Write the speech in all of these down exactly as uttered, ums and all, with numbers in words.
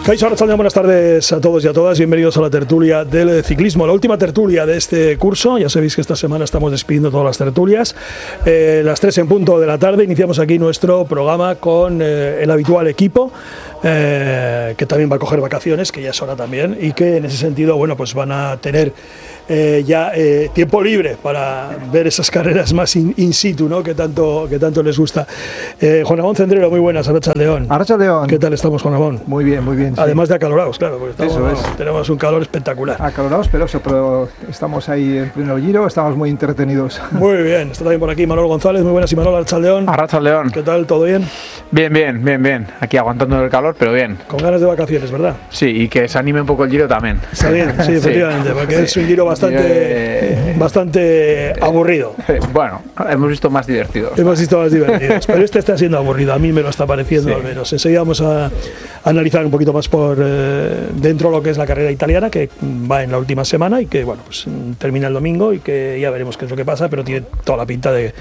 Kaixo, arratsaldeon, buenas tardes a todos y a todas. Bienvenidos a la tertulia del ciclismo, la última tertulia de este curso. Ya sabéis que esta semana estamos despidiendo todas las tertulias. Eh, las tres en punto de la tarde iniciamos aquí nuestro programa con eh, el habitual equipo, eh, que también va a coger vacaciones, que ya es hora también, y que en ese sentido, bueno, pues van a tener eh, ya eh, tiempo libre para ver esas carreras más in, in situ, ¿no? Que tanto, que tanto les gusta. Eh, Juan Ramón Cendrero, muy buenas, arratsaldeon. Arratsaldeon. ¿Qué tal estamos, Juan Ramón? Muy bien, muy bien. Además sí. de acalorados, claro, porque estamos, Eso es. no, tenemos un calor espectacular. Acalorados, pero, eso, pero estamos ahí en pleno giro, estamos muy entretenidos. Muy bien, está también por aquí Manuel González, muy buenas, y Manuel, arratsaldeon. Arratsaldeon. ¿Qué tal, todo bien? Bien, bien, bien, bien. Aquí aguantando el calor, pero bien. Con ganas de vacaciones, ¿verdad? Sí, y que se anime un poco el giro también. Está bien, sí, efectivamente, sí, porque sí. Es un giro bastante, eh, bastante eh, aburrido. Eh, bueno, hemos visto más divertidos. Hemos visto más divertidos, pero este está siendo aburrido, a mí me lo está pareciendo, sí. Al menos. Enseguida vamos a, a analizar un poquito más por eh, dentro de lo que es la carrera italiana, que va en la última semana y que, bueno, pues termina el domingo y que ya veremos qué es lo que pasa, pero tiene toda la pinta de,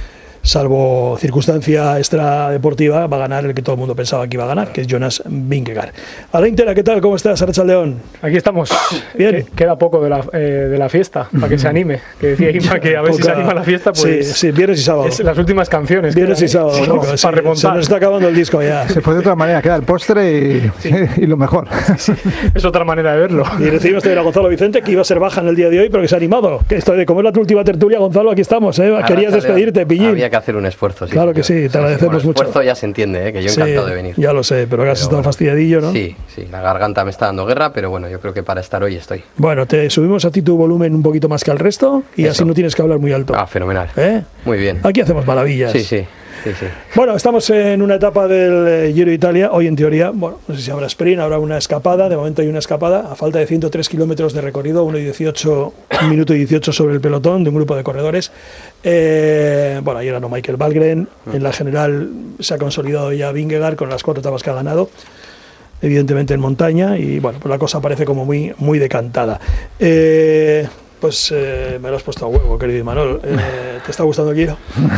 salvo circunstancia extradeportiva, va a ganar el que todo el mundo pensaba que iba a ganar, que es Jonas Vingegaard. Alain Tena, ¿qué tal? ¿Cómo estás, arratsaldeon? Aquí estamos. Bien. Que, queda poco de la, eh, de la fiesta, para que se anime. Que decía Ima que a ver Poca, si se anima la fiesta, pues... Sí, sí, viernes y sábado. Es las últimas canciones. Viernes y sábado. Sí, no, sí, sí, para remontar. Se nos está acabando el disco ya. Se puede de otra manera, queda el postre y, sí. y lo mejor. Sí, es otra manera de verlo. Y recibimos también a Gonzalo Vicente, que iba a ser baja en el día de hoy, pero que se ha animado. Que esto de como es la tu última tertulia, Gonzalo, aquí estamos, ¿eh? Querías despedirte, Pillín. Había que hacer un esfuerzo, sí. Claro que sí, te agradecemos sí, bueno, el mucho. El esfuerzo ya se entiende, ¿eh? Que yo sí, encantado de venir. Ya lo sé, pero, pero has estado bueno, fastidiadillo, ¿no? Sí, sí, la garganta me está dando guerra, pero bueno, yo creo que para estar hoy estoy. Bueno, te subimos a ti tu volumen un poquito más que al resto y Eso. Así no tienes que hablar muy alto. Ah, fenomenal. ¿Eh? Muy bien. Aquí hacemos maravillas. Sí, sí. Sí, sí. Bueno, estamos en una etapa del Giro de Italia. Hoy, en teoría, bueno, no sé si habrá sprint, habrá una escapada. De momento hay una escapada a falta de ciento tres kilómetros de recorrido, uno dieciocho, un minuto y dieciocho sobre el pelotón de un grupo de corredores. Eh, bueno, ayer ganó Michael Valgren. En la general se ha consolidado ya Vingegaard con las cuatro etapas que ha ganado, evidentemente en montaña, y bueno, pues la cosa parece como muy, muy decantada. Eh, Pues eh, me lo has puesto a huevo, querido Imanol. Eh, ¿Te está gustando el Giro?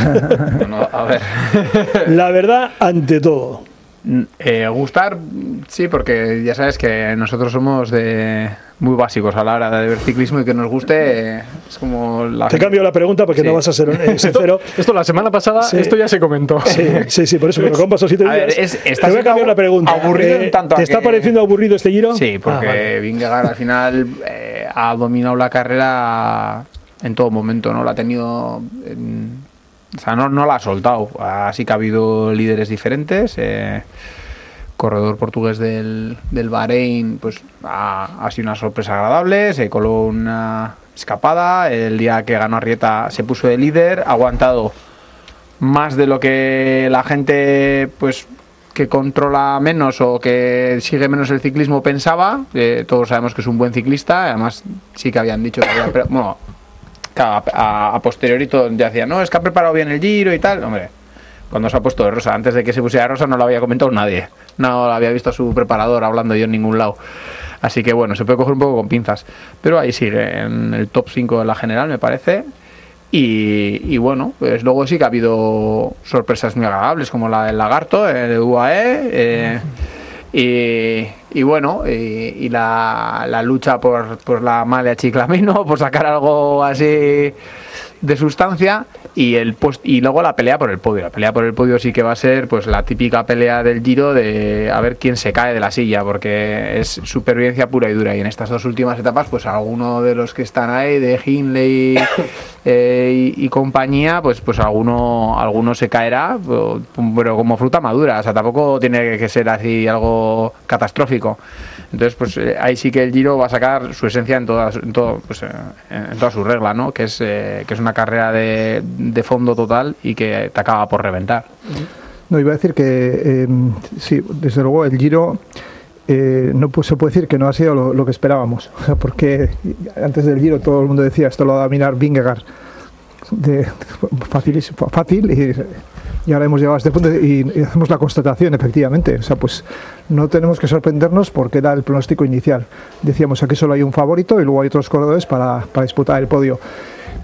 No, a ver. La verdad, ante todo. Eh, gustar, sí, porque ya sabes que nosotros somos de muy básicos a la hora de ver ciclismo y que nos guste. Eh, es como la Te cambio la pregunta porque sí. No vas a ser eh, sincero. Esto, esto la semana pasada, sí. Esto ya se comentó. Sí, sí, sí, por eso, pero con pasos siete días. A ver, es, te voy a cambiar la pregunta. Aburrido eh, tanto ¿Te está que... pareciendo aburrido este Giro? Sí, porque ah, vale. Vingegaard al final eh, ha dominado la carrera en todo momento, ¿no? La ha tenido. En, O sea, no, no la ha soltado. Así que ha habido líderes diferentes. Eh, corredor portugués del, del Bahrein, pues ha, ha sido una sorpresa agradable. Se coló una escapada. El día que ganó Arrieta se puso de líder. Ha aguantado más de lo que la gente, pues, que controla menos o que sigue menos el ciclismo pensaba. Eh, todos sabemos que es un buen ciclista. Además, sí que habían dicho que había... Bueno, A, a, a posteriori todo ya decía, no, es que ha preparado bien el Giro y tal. Hombre, cuando se ha puesto de rosa, antes de que se pusiera de rosa no lo había comentado nadie, no lo había visto a su preparador hablando yo en ningún lado, así que bueno, se puede coger un poco con pinzas, pero ahí sigue en el top cinco de la general, me parece. Y, y bueno, pues luego sí que ha habido sorpresas muy agradables, como la del Lagarto, el U A E, eh, y, y bueno, y, y la, la lucha por, por la Maglia Ciclamino, por sacar algo así de sustancia, y el post, y luego la pelea por el podio. La pelea por el podio sí que va a ser pues la típica pelea del Giro de a ver quién se cae de la silla, porque es supervivencia pura y dura, y en estas dos últimas etapas pues alguno de los que están ahí, de Hindley eh, y, y compañía, pues pues alguno alguno se caerá, pero, pero como fruta madura, o sea, tampoco tiene que ser así algo catastrófico. Entonces, pues eh, ahí sí que el Giro va a sacar su esencia en toda, en todo, pues, eh, en toda su regla, ¿no? Que es eh, que es una carrera de, de fondo total y que te acaba por reventar. No, iba a decir que eh, sí, desde luego el Giro eh, no pues, se puede decir que no ha sido lo, lo que esperábamos, o sea, porque antes del Giro todo el mundo decía esto lo va a dominar Vingegaard de, fácil, fácil y y ahora hemos llegado a este punto y, y hacemos la constatación, efectivamente. O sea, pues no tenemos que sorprendernos porque era el pronóstico inicial. Decíamos aquí solo hay un favorito y luego hay otros corredores para, para disputar el podio.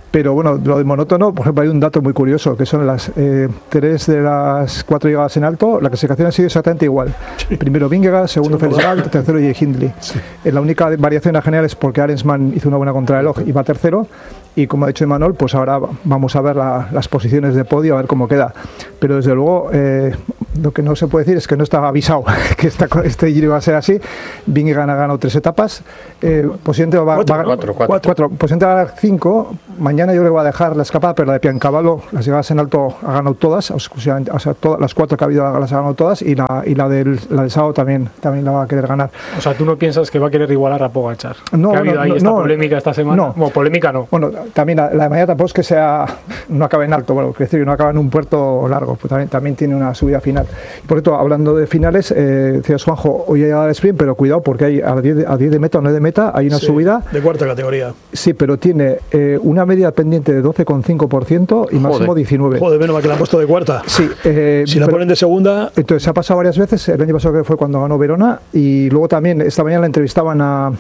Pero bueno, lo de monótono, por ejemplo, hay un dato muy curioso, que son las eh, tres de las cuatro llegadas en alto, la clasificación ha sido exactamente igual. Sí. Primero Vingegaard, segundo sí, Felix Gall, tercero Jay Hindley. Sí. Eh, la única variación a general es porque Arensman hizo una buena contrarreloj y va tercero, y como ha dicho Imanol, pues ahora vamos a ver la, las posiciones de podio, a ver cómo queda. Pero desde luego, eh, lo que no se puede decir es que no estaba avisado que esta, este Giro iba a ser así. Vingegaard ha ganado tres etapas, eh, posiblemente va, cuatro, va, cuatro, cuatro, cuatro. Cuatro, posiblemente va a ganar cinco. Mañana yo creo que va a dejar la escapada, pero la de Piancavallo, las llegadas en alto ha ganado todas, exclusivamente, o sea, todas, las cuatro que ha habido las ha ganado todas, y la, y la, del, la del sábado también, también la va a querer ganar. O sea, ¿tú no piensas que va a querer igualar a Pogačar? No, ¿Que ha habido no, ahí no, esta no, polémica esta semana? No. Bueno, polémica no. Bueno, también la, la de mañana tampoco es que sea, no acaba en alto, bueno, quiero decir que no acaba en un puerto largo, pues también, también tiene una subida final. Y por cierto, hablando de finales, eh, decías Juanjo, hoy ha llegado el sprint, pero cuidado porque hay a diez, a diez de meta o nueve de meta, hay una sí, subida. De cuarta categoría. Sí, pero tiene eh, una media pendiente de doce coma cinco por ciento y máximo Joder. diecinueve. Joder, menos mal que la han puesto de cuarta. Sí, eh, si la pero, ponen de segunda. Entonces se ha pasado varias veces, el año pasado que fue cuando ganó Verona, y luego también esta mañana la entrevistaban a...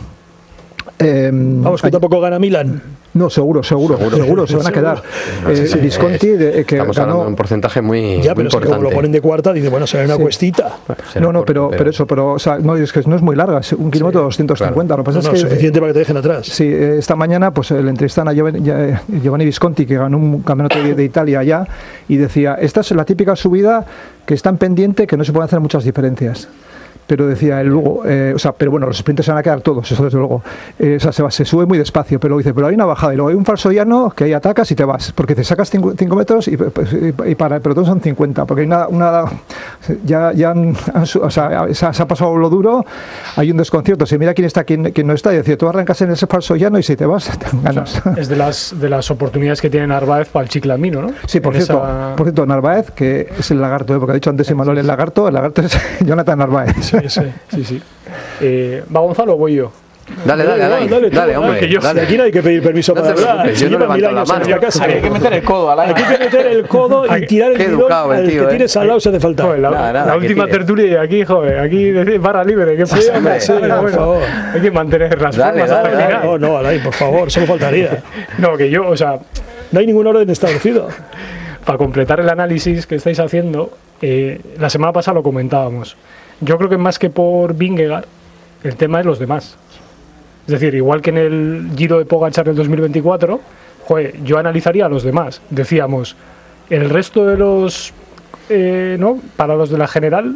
Eh, Vamos, que tampoco gana Milan. No, seguro, seguro, seguro, seguro se van a quedar. Eh, sí, sí, Visconti, de, que estamos ganó, hablando de un porcentaje muy, ya, pero muy es que como lo ponen de cuarta, dice, bueno, será una sí. cuestita. Será no, no, pero, corto, pero eso, pero o sea, no, es que no es muy larga, es un kilómetro sí, doscientos cincuenta. Claro. Lo que pasa no, no, es que suficiente para que te dejen atrás. Sí, esta mañana pues le entrevistan a Giovanni Visconti, que ganó un campeonato de, de Italia allá, y decía, esta es la típica subida que es tan pendiente que no se pueden hacer muchas diferencias. Pero decía el Lugo, eh, o sea, pero bueno, los sprinters se van a quedar todos, eso desde luego. Eh, o sea, se, va, se sube muy despacio, pero dice, pero hay una bajada y luego hay un falso llano que ahí atacas y te vas, porque te sacas cinco metros y, y, y para el pelotón son cincuenta, porque hay una, una ya, ya han, han, o sea, se ha, se ha pasado lo duro, hay un desconcierto, se mira quién está, quién, quién no está, y decía, tú arrancas en ese falso llano y si te vas, te ganas. O sea, es de las, de las oportunidades que tiene Narváez para el Chiclamino, ¿no? Sí, por en cierto, esa... por cierto, Narváez, que es el lagarto, ¿eh? Porque ha dicho antes Imanol el lagarto, el lagarto es Jonathan Narváez. Sí, sí, sí. sí. Eh, ¿Va Gonzalo o voy yo? Dale, dale, dale, dale, dale, dale, hombre. Que yo, dale. Aquí no hay que pedir permiso no para hablar. Yo no levanto la mano. Hay que meter el codo al aire. Hay que meter el codo y tirar el bidón al que tienes al lado se hace falta. Joder, la, nada, nada, la última tertulia aquí, joder, aquí barra libre. ¿Qué sí, hombre, sí, bueno, por favor. Hay que mantener las dale, formas. Dale, dale. No, no, Alain, por favor, solo faltaría. No, que yo, o sea... No hay ningún orden establecido. Para completar el análisis que estáis haciendo, eh, la semana pasada lo comentábamos. Yo creo que más que por Vingegaard, el tema es los demás. Es decir, igual que en el Giro de Pogačar del dos mil veinticuatro, joder, yo analizaría a los demás. Decíamos, el resto de los, eh, ¿no? Para los de la general,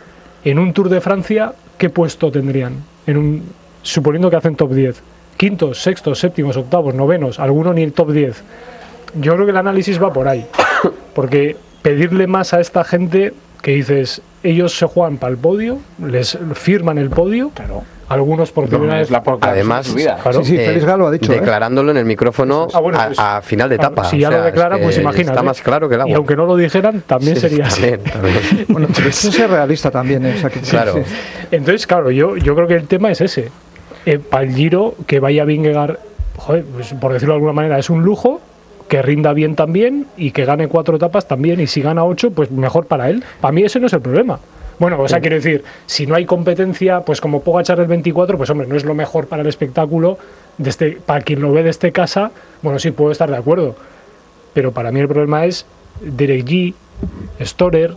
en un Tour de Francia, ¿qué puesto tendrían? En un, suponiendo que hacen top diez. Quintos, sextos, séptimos, octavos, novenos, alguno ni el top diez. Yo creo que el análisis va por ahí. Porque pedirle más a esta gente que dices, ellos se juegan para el podio, les firman el podio, claro. Algunos por primera vez. Además, claro. sí, sí, Félix Galo ha dicho, declarándolo ¿eh? en el micrófono ah, bueno, pues, a, a final de etapa. Si ya o sea, lo declara, es que pues imagínate. Está más claro que el agua. Y aunque no lo dijeran, también sí, sería también, así. También. Bueno, pero eso es realista también. ¿eh? O sea, que, claro. Sí, sí. Entonces, claro, yo, yo creo que el tema es ese. Eh, para el Giro, que vaya Vingegaard, joder, pues, por decirlo de alguna manera, es un lujo. Que rinda bien también y que gane cuatro etapas también, y si gana ocho, pues mejor para él. Para mí ese no es el problema. Bueno, o sea, quiero decir, si no hay competencia, pues como Pogačar el veinticuatro, pues hombre, no es lo mejor para el espectáculo, de este, para quien lo ve desde casa, bueno, sí, puedo estar de acuerdo. Pero para mí el problema es Derek G, Storer,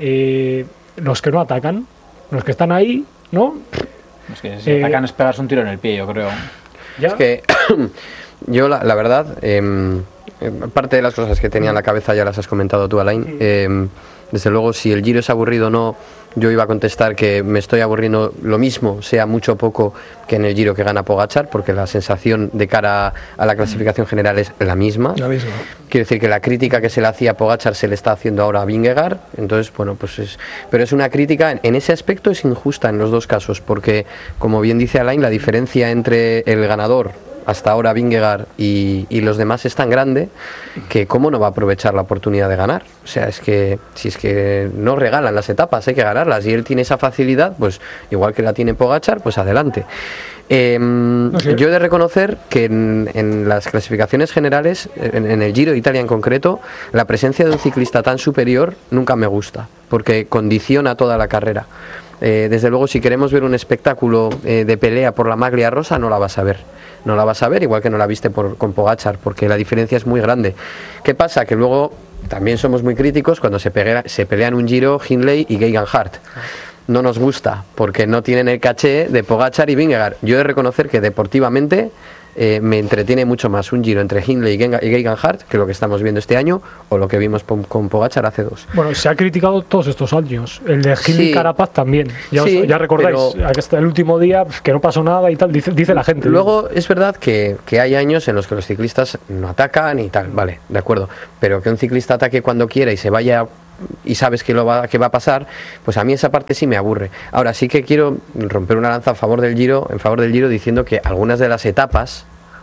eh, los que no atacan, los que están ahí, ¿no? Es que si eh, atacan es pegarse un tiro en el pie, yo creo. ¿Ya? Es que yo, la, la verdad... Eh, parte de las cosas que tenía en la cabeza ya las has comentado tú, Alain. Eh, desde luego, si el Giro es aburrido o no, yo iba a contestar que me estoy aburriendo lo mismo, sea mucho o poco, que en el Giro que gana Pogačar, porque la sensación de cara a la clasificación general es la misma. La misma. Quiere decir que la crítica que se le hacía a Pogačar se le está haciendo ahora a Vingegaard. Entonces, bueno, pues es... Pero es una crítica, en, en ese aspecto es injusta en los dos casos, porque, como bien dice Alain, la diferencia entre el ganador hasta ahora Vingegaard y, y los demás es tan grande que cómo no va a aprovechar la oportunidad de ganar. O sea, es que si es que no regalan las etapas, hay que ganarlas, y él tiene esa facilidad, pues igual que la tiene Pogačar, pues adelante. Eh, no sé. Yo he de reconocer que en, en las clasificaciones generales, en, en el Giro de Italia en concreto, la presencia de un ciclista tan superior nunca me gusta, porque condiciona toda la carrera. Eh, desde luego, si queremos ver un espectáculo eh, de pelea por la maglia rosa, no la vas a ver. No la vas a ver, igual que no la viste por, con Pogačar, porque la diferencia es muy grande. ¿Qué pasa? Que luego también somos muy críticos cuando se, pelea, se pelean un Giro Hindley y Geoghegan Hart. No nos gusta, porque no tienen el caché de Pogačar y Vingegaard. Yo he de reconocer que deportivamente eh, me entretiene mucho más un Giro entre Hindley y Geoghegan Hart que lo que estamos viendo este año o lo que vimos con, con Pogačar hace dos. Bueno, se ha criticado todos estos años. El de Hindley y Sí. Carapaz también. Ya, os- Sí, ya recordáis, pero- hasta el último día pues, que no pasó nada y tal, dice, dice la gente. Luego es verdad que, que hay años en los que los ciclistas no atacan y tal, vale, de acuerdo, pero que un ciclista ataque cuando quiera y se vaya y sabes que lo va, que va a pasar, pues a mí esa parte sí me aburre. Ahora sí que quiero romper una lanza a favor del Giro, en favor del Giro, diciendo que algunas de las etapas,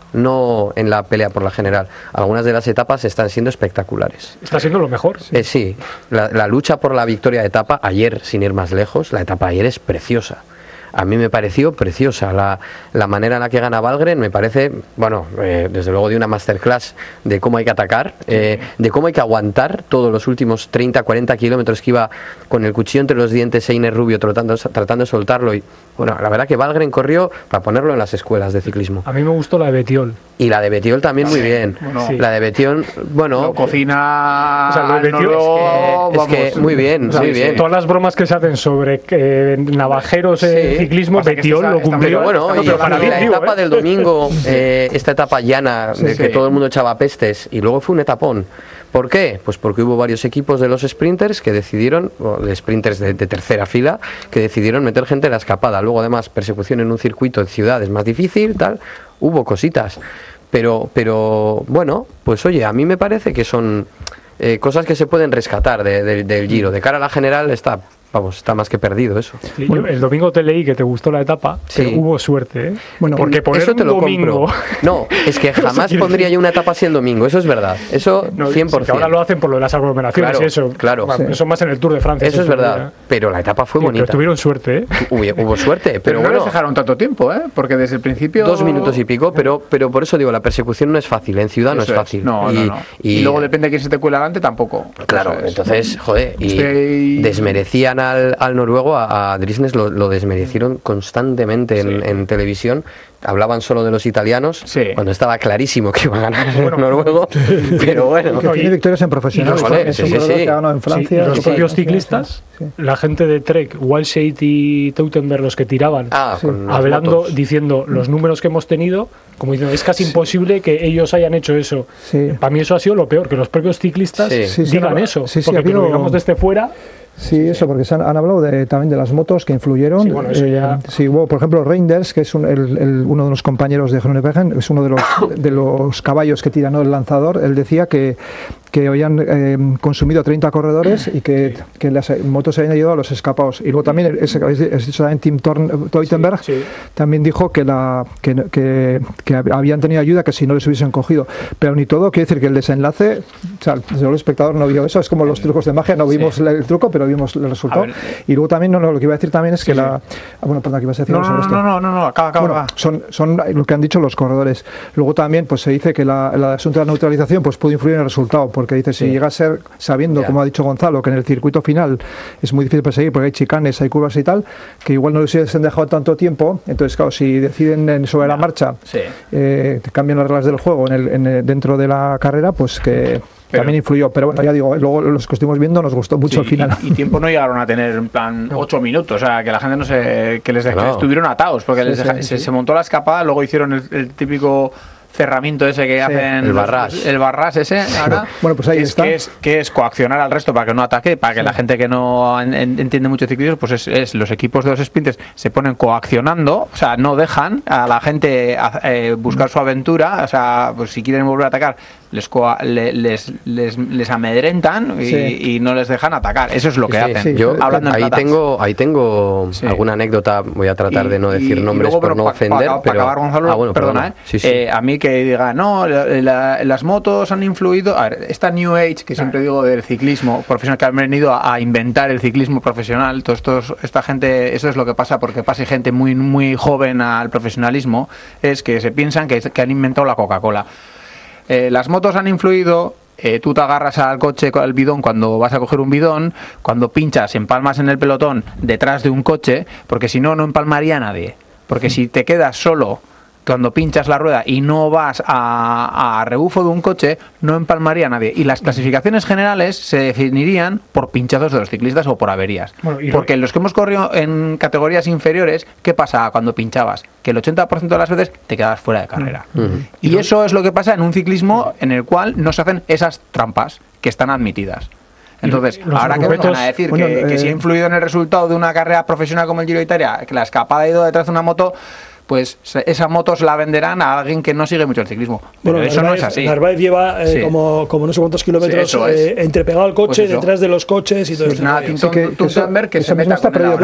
no en la pelea por la general, algunas de las etapas están siendo espectaculares. Está siendo lo mejor. Eh, sí, la, la lucha por la victoria de etapa, ayer, sin ir más lejos, la etapa de ayer es preciosa. A mí me pareció preciosa la, la manera en la que gana Valgren, me parece, bueno, eh, desde luego de una masterclass de cómo hay que atacar, eh, de cómo hay que aguantar todos los últimos treinta, cuarenta kilómetros que iba con el cuchillo entre los dientes Einer Rubio tratando, tratando de soltarlo. Y bueno, la verdad que Valgren corrió para ponerlo en las escuelas de ciclismo. A mí me gustó la de Betiol. Y la de Betiol también muy bien. Bueno, Sí. La de Betiol, bueno, Lo cocina. O sea, lo de no Betiol lo- es que- es que muy bien, O sea, muy sí, bien. sí. Todas las bromas que se hacen sobre eh, navajeros en Sí. ciclismo, Pasa que Betiol está- lo está cumplió. Pero bueno, No, y, pero para y mí, la digo, etapa ¿eh? del domingo, eh, esta etapa llana, de Sí, que sí. todo el mundo echaba pestes, y luego fue un etapón. ¿Por qué? Pues porque hubo varios equipos de los sprinters que decidieron, o de sprinters de, de tercera fila, que decidieron meter gente en la escapada. Luego, además, persecución en un circuito en ciudades más difícil, tal, hubo cositas. Pero, pero bueno, pues oye, a mí me parece que son eh, cosas que se pueden rescatar de- de- del Giro. De cara a la general está, vamos, está más que perdido eso. Sí, yo el domingo te leí que te gustó la etapa, Sí. pero hubo suerte, ¿eh? Bueno, porque poner Eso te un lo domingo... compro. No, es que jamás quiere pondría yo una etapa así el domingo, eso es verdad. Eso No, cien por sí, que ahora ciento. lo hacen por lo de las aglomeraciones Claro, y eso. claro. Bueno, Sí. Eso más en el Tour de Francia. Eso es se verdad, podría. pero la etapa fue Sí, pero bonita. tuvieron suerte, ¿eh? Hubo, hubo suerte, pero, Pero no bueno, les dejaron tanto tiempo, ¿eh? Porque desde el principio. dos minutos y pico, pero, pero por eso digo, la persecución no es fácil, en ciudad no es Eso fácil. No, y, no, no. Y, luego depende de quién se te cuela adelante, tampoco. Claro, Eso es. entonces, joder, y Estoy- desmerecían al, al noruego, a, a Drisnes lo, lo desmerecieron constantemente en, Sí. en televisión. Hablaban solo de los italianos, Sí. cuando estaba clarísimo que iba a ganar el noruego, pero bueno. que tiene victorias en profesional. y los- joder, es sí, un sí, corredor sí. que ha ganado en Sí, Francia. y los sí, propios sí, ciclistas, sí, sí. la gente de Trek, Walshade y Teutenberg, los que tiraban, Ah, Sí. con las hablando, motos. diciendo los números que hemos tenido, como diciendo, es casi imposible que ellos hayan hecho eso. Sí. Para mí eso ha sido lo peor, que los propios ciclistas Sí. Sí, sí, digan no, eso. sí, sí, porque ha que lo habido- digamos desde fuera, Sí, eso, porque se han, han hablado de, también de las motos que influyeron. Sí, bueno, eso Eh, ya- sí, hubo, por ejemplo, Reinders, que es un- el- el- uno de los compañeros de Groenewegen, es uno de los, de los caballos que tira, ¿no?, el lanzador. Él decía que, que habían eh, consumido treinta corredores y que, que las motos se habían ayudado a los escapados. Y luego también, ese que habéis dicho también, Tim Torn- Teutenberg, Sí, sí. también dijo que, la, que, que, que habían tenido ayuda, que si no les hubiesen cogido. Pero ni todo, quiere decir que el desenlace, o sea, desde luego el espectador no vio eso, es como los trucos de magia, no vimos el truco, pero vimos el resultado. A ver. Y luego también, no, no, lo que iba a decir también es que Sí, la... ah, bueno, perdón, que ibas a decir No, algo no, sobre no, esto. no, no, no, acaba, acaba. Bueno, va. son, son lo que han dicho los corredores. Luego también pues se dice que la, el asunto de la neutralización pues puede influir en el resultado, porque dice, si Sí. llega a ser, sabiendo, Ya. como ha dicho Gonzalo, que en el circuito final es muy difícil perseguir porque hay chicanes, hay curvas y tal, que igual no les hubiesen dejado tanto tiempo, entonces claro, si deciden en- sobre la marcha, Sí. eh, te cambian las reglas del juego en el, en el- dentro de la carrera, pues que Pero- también influyó. Pero bueno, ya digo, luego los que estuvimos viendo nos gustó mucho Sí, al final. Y, y tiempo no llegaron a tener en plan ocho minutos, o sea, que la gente no se. que les deja- Claro. estuvieron atados, porque Sí, les deja- sí, se, sí. se montó la escapada, luego hicieron el, el típico cerramiento ese que hacen El los- barrage. el barrage ese ahora. Bueno, pues ahí que es, está. que es que es coaccionar al resto para que no ataque, para que la gente que no en- en- entiende mucho de ciclismo, pues es, es los equipos de los sprinters se ponen coaccionando, o sea, no dejan a la gente a- eh, buscar su aventura, o sea, pues si quieren volver a atacar les coa- le- les, les, les amedrentan y, Sí. y no les dejan atacar. Eso es lo que Sí, hacen. sí. Yo hablando en ahí platas. tengo, ahí tengo Sí. alguna anécdota, voy a tratar Y- de no decir y- y nombres luego, por pero no pa- ofender, pa- pa pero acabar, Gonzalo, ah, bueno, perdona, perdona. ¿eh? Sí, sí. Eh, a mí que diga, no, la- la- las motos han influido. A ver, esta New Age que siempre digo del ciclismo profesional, que han venido a, a inventar el ciclismo profesional, todo esto, esta gente, eso es lo que pasa porque pasa gente muy, muy joven al profesionalismo, es que se piensan que, que han inventado la Coca-Cola. Eh, las motos han influido eh, tú te agarras al coche, al bidón cuando vas a coger un bidón, cuando pinchas, empalmas en el pelotón detrás de un coche, porque si no, no empalmaría a nadie. Porque si te quedas solo cuando pinchas la rueda y no vas a, a rebufo de un coche, no empalmaría a nadie. Y las clasificaciones generales se definirían por pinchazos de los ciclistas o por averías. Bueno, porque en los que hemos corrido en categorías inferiores, ¿qué pasa cuando pinchabas? Que el ochenta por ciento de las veces te quedabas fuera de carrera. Uh-huh. Y eso es lo que pasa en un ciclismo en el cual no se hacen esas trampas que están admitidas. Entonces, ahora que vengan a decir bueno, que, eh... que si ha influido en el resultado de una carrera profesional como el Giro de Italia, que la escapada ha ido detrás de una moto, pues esa moto se la venderán a alguien que no sigue mucho el ciclismo. Pero bueno, eso Narváez, no es así. Narváez lleva eh, sí. como, como no sé cuántos kilómetros sí, eh, entrepegado al coche, pues detrás de los coches y todo pues esto. Nada, Tinton, pues que, que, Tinton, que, que se meta con él ahora.